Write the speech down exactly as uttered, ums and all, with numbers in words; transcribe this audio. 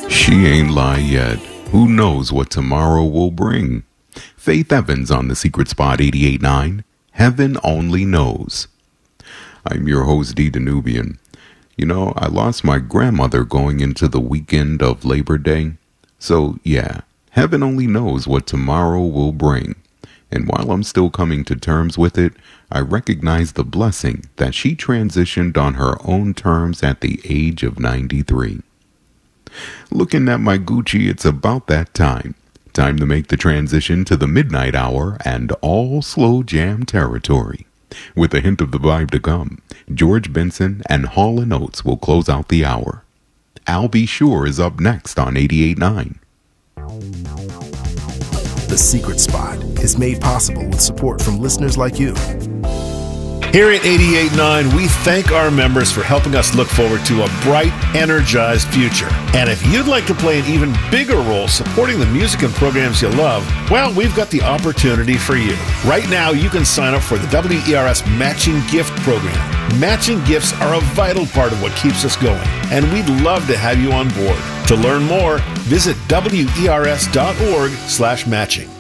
She ain't lie yet. Who knows what tomorrow will bring? Faith Evans on The Secret Spot eighty-eight point nine. Heaven only knows. I'm your host, D. Danubian. You know, I lost my grandmother going into the weekend of Labor Day. So, yeah, heaven only knows what tomorrow will bring. And while I'm still coming to terms with it, I recognize the blessing that she transitioned on her own terms at the age of ninety-three. Looking at my Gucci, it's about that time. Time to make the transition to the midnight hour and all slow jam territory. With a hint of the vibe to come, George Benson and Hall and Oates will close out the hour. I'll Be Sure is up next on eighty-eight point nine. The Secret Spot is made possible with support from listeners like you. Here at eighty-eight point nine, we thank our members for helping us look forward to a bright, energized future. And if you'd like to play an even bigger role supporting the music and programs you love, well, we've got the opportunity for you. Right now, you can sign up for the W E R S Matching Gift Program. Matching gifts are a vital part of what keeps us going, and we'd love to have you on board. To learn more, visit W E R S dot org slash matching.